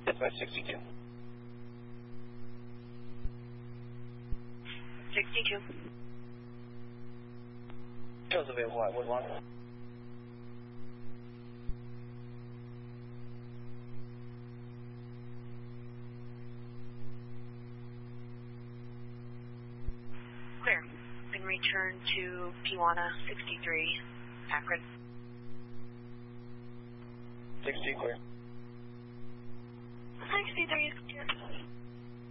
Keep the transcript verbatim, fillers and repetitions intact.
Dispatch sixty-two. sixty-two. Shows available at Woodlawn. Clear. And return to Pewana sixty-three, Akron. sixty clear. sixty-three is clear.